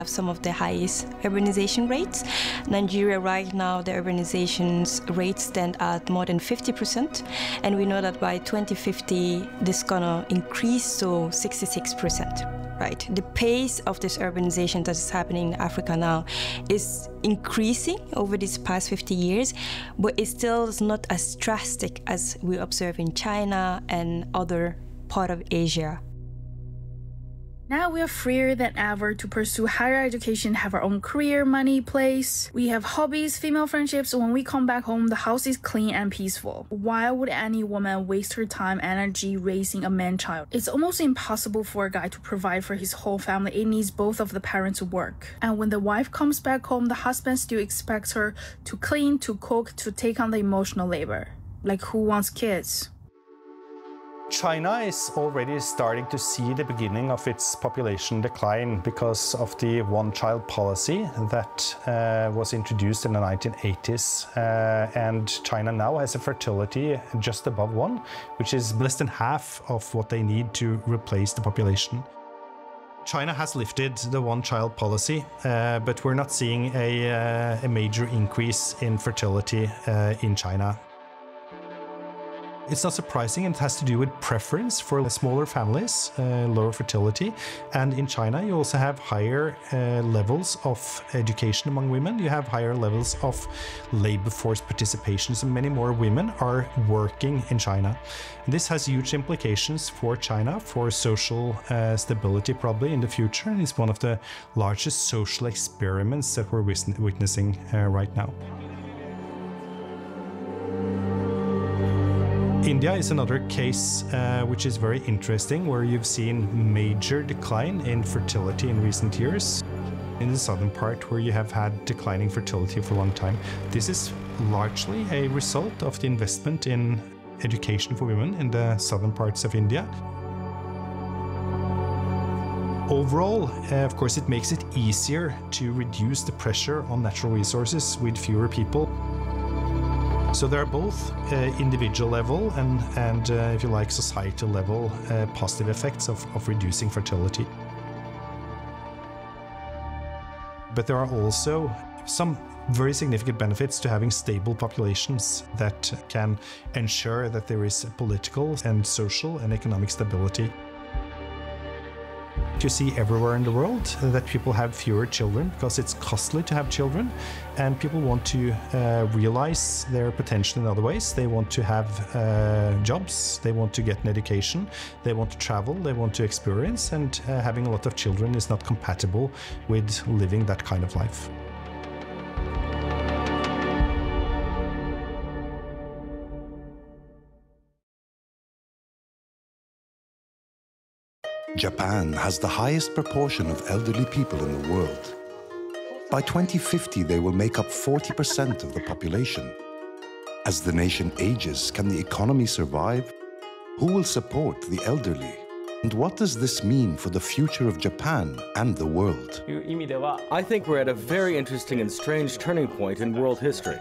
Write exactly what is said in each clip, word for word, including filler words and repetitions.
Some of the highest urbanization rates. Nigeria right now, the urbanization rates stand at more than fifty percent, and we know that by twenty fifty, this is gonna increase to sixty-six percent. Right, the pace of this urbanization that is happening in Africa now is increasing over these past fifty years, but it still is not as drastic as we observe in China and other parts of Asia. Now we are freer than ever to pursue higher education, have our own career, money, place. We have hobbies, female friendships. When we come back home, the house is clean and peaceful. Why would any woman waste her time, energy raising a man-child? It's almost impossible for a guy to provide for his whole family. It needs both of the parents to work. And when the wife comes back home, the husband still expects her to clean, to cook, to take on the emotional labor. Like, who wants kids? China is already starting to see the beginning of its population decline because of the one-child policy that uh, was introduced in the nineteen eighties. Uh, and China now has a fertility just above one, which is less than half of what they need to replace the population. China has lifted the one-child policy, uh, but we're not seeing a, uh, a major increase in fertility uh, in China. It's not surprising, and it has to do with preference for smaller families, uh, lower fertility. And in China, you also have higher uh, levels of education among women. You have higher levels of labor force participation. So many more women are working in China. And this has huge implications for China, for social uh, stability probably in the future. And it's one of the largest social experiments that we're witnessing uh, right now. India is another case uh, which is very interesting, where you've seen major decline in fertility in recent years. In the southern part, where you have had declining fertility for a long time. This is largely a result of the investment in education for women in the southern parts of India. Overall, uh, of course, it makes it easier to reduce the pressure on natural resources with fewer people. So there are both uh, individual level and, and uh, if you like, societal level uh, positive effects of, of reducing fertility. But there are also some very significant benefits to having stable populations that can ensure that there is political and social and economic stability. You see everywhere in the world that people have fewer children because it's costly to have children, and people want to uh, realize their potential in other ways. They want to have uh, jobs, they want to get an education, they want to travel, they want to experience, and uh, having a lot of children is not compatible with living that kind of life. Japan has the highest proportion of elderly people in the world. By twenty fifty, they will make up forty percent of the population. As the nation ages, can the economy survive? Who will support the elderly? And what does this mean for the future of Japan and the world? I think we're at a very interesting and strange turning point in world history.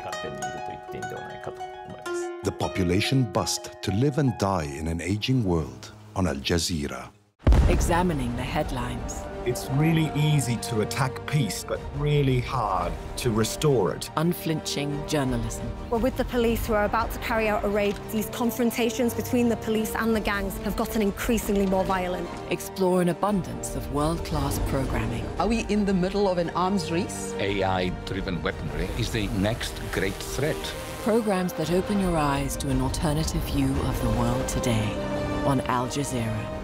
The population bust to live and die in an aging world on Al Jazeera. Examining the headlines. It's really easy to attack peace, but really hard to restore it. Unflinching journalism. We're with the police who are about to carry out a raid. These confrontations between the police and the gangs have gotten increasingly more violent. Explore an abundance of world-class programming. Are we in the middle of an arms race? A I-driven weaponry is the next great threat. Programs that open your eyes to an alternative view of the world today on Al Jazeera.